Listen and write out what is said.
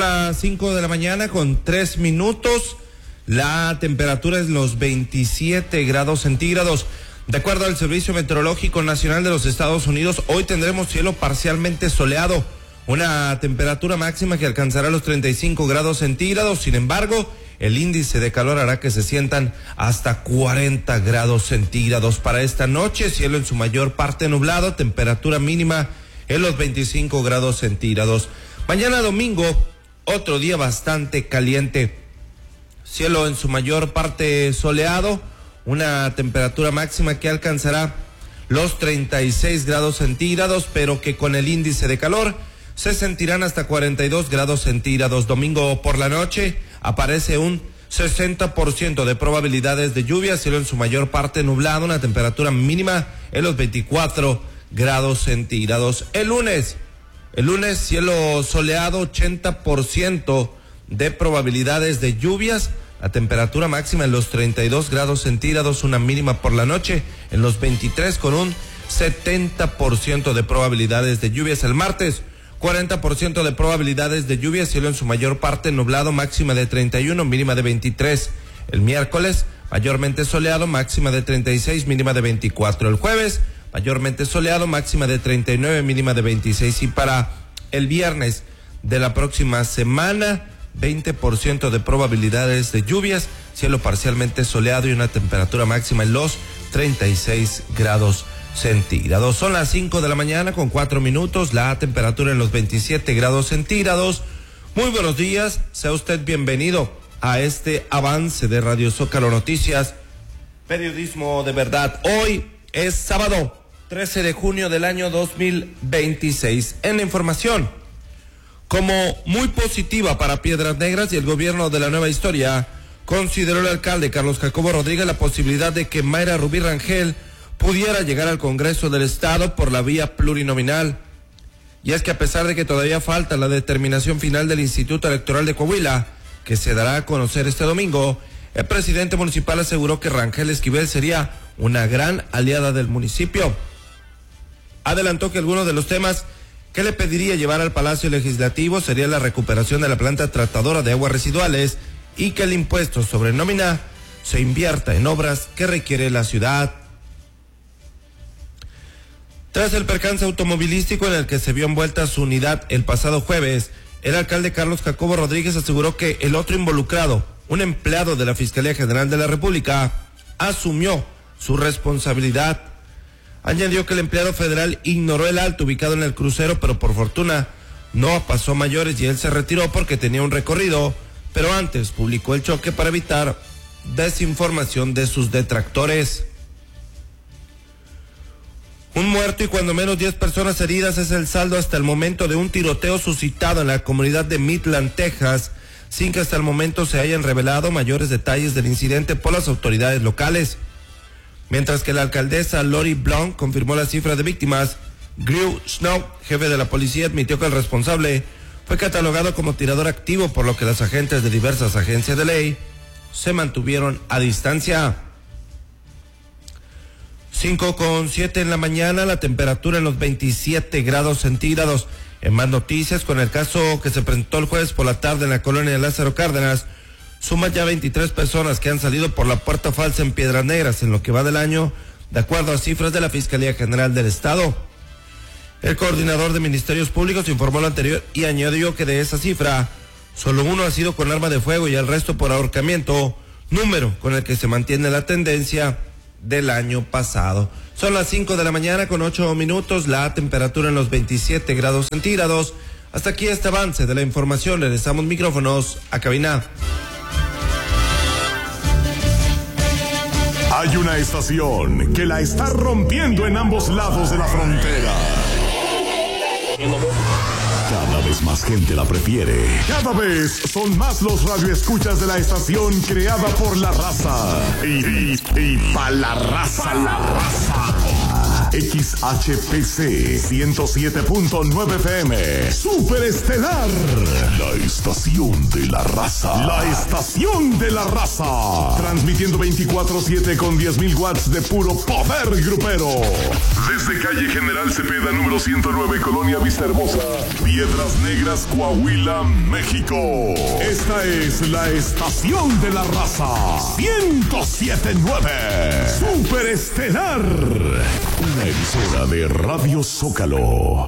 las 5 de la mañana con 3 minutos. La temperatura es los 27 grados centígrados. De acuerdo al Servicio Meteorológico Nacional de los Estados Unidos, hoy tendremos cielo parcialmente soleado, una temperatura máxima que alcanzará los 35 grados centígrados. Sin embargo, el índice de calor hará que se sientan hasta 40 grados centígrados. Para esta noche, cielo en su mayor parte nublado, temperatura mínima en los 25 grados centígrados. Mañana domingo, otro día bastante caliente. Cielo en su mayor parte soleado, una temperatura máxima que alcanzará los 36 grados centígrados, pero que con el índice de calor se sentirán hasta 42 grados centígrados. Domingo por la noche aparece un 60% de probabilidades de lluvia, cielo en su mayor parte nublado, una temperatura mínima en los 24 grados centígrados. El lunes, cielo soleado, 80% de probabilidades de lluvias, la temperatura máxima en los 32 grados centígrados, una mínima por la noche en los 23 con un 70% de probabilidades de lluvias. El martes, 40% de probabilidades de lluvia, cielo en su mayor parte nublado, máxima de 31, mínima de 23. El miércoles, mayormente soleado, máxima de 36, mínima de 24. El jueves, mayormente soleado, máxima de 39, mínima de 26. Y para el viernes de la próxima semana, 20% de probabilidades de lluvias, cielo parcialmente soleado y una temperatura máxima en los 36 grados centígrados. Son las 5 de la mañana con 4 minutos, la temperatura en los 27 grados centígrados. Muy buenos días, sea usted bienvenido a este avance de Radio Zócalo Noticias, periodismo de verdad. Hoy es sábado 13 de junio del año 2026. En la información, como muy positiva para Piedras Negras y el gobierno de la Nueva Historia, consideró el alcalde Carlos Jacobo Rodríguez la posibilidad de que Mayra Rubí Rangel pudiera llegar al Congreso del Estado por la vía plurinominal. Y es que a pesar de que todavía falta la determinación final del Instituto Electoral de Coahuila, que se dará a conocer este domingo, el presidente municipal aseguró que Rangel Esquivel sería una gran aliada del municipio. Adelantó que algunos de los temas que le pediría llevar al Palacio Legislativo sería la recuperación de la planta tratadora de aguas residuales y que el impuesto sobre nómina se invierta en obras que requiere la ciudad. Tras el percance automovilístico en el que se vio envuelta su unidad el pasado jueves, el alcalde Carlos Jacobo Rodríguez aseguró que el otro involucrado, un empleado de la Fiscalía General de la República, asumió su responsabilidad. Añadió que el empleado federal ignoró el alto ubicado en el crucero, pero por fortuna no pasó a mayores y él se retiró porque tenía un recorrido, pero antes publicó el choque para evitar desinformación de sus detractores. Un muerto y cuando menos 10 personas heridas es el saldo hasta el momento de un tiroteo suscitado en la comunidad de Midland, Texas, sin que hasta el momento se hayan revelado mayores detalles del incidente por las autoridades locales. Mientras que la alcaldesa Lori Blount confirmó la cifra de víctimas, Drew Snow, jefe de la policía, admitió que el responsable fue catalogado como tirador activo, por lo que los agentes de diversas agencias de ley se mantuvieron a distancia. 5:07 en la mañana, la temperatura en los 27 grados centígrados. En más noticias, con el caso que se presentó el jueves por la tarde en la colonia de Lázaro Cárdenas, suma ya 23 personas que han salido por la puerta falsa en Piedras Negras en lo que va del año, de acuerdo a cifras de la Fiscalía General del Estado. El coordinador de Ministerios Públicos informó lo anterior y añadió que de esa cifra, solo uno ha sido con arma de fuego y el resto por ahorcamiento, número con el que se mantiene la tendencia del año pasado. Son las 5 de la mañana con 8 minutos, la temperatura en los 27 grados centígrados. Hasta aquí este avance de la información. Le damos micrófonos a cabina. Hay una estación que la está rompiendo en ambos lados de la frontera. Cada vez más gente la prefiere. Cada vez son más los radioescuchas de la estación creada por la raza. Y pa' la raza. XHPC 107.9 FM. Superestelar. La estación de la raza. La estación de la raza. Transmitiendo 24/7 con 10,000 watts de puro poder grupero. Desde calle General Cepeda, número 109, Colonia Vista Hermosa, Piedras Negras, Coahuila, México. Esta es la estación de la raza. 107.9. Superestelar. Una emisora de Radio Zócalo.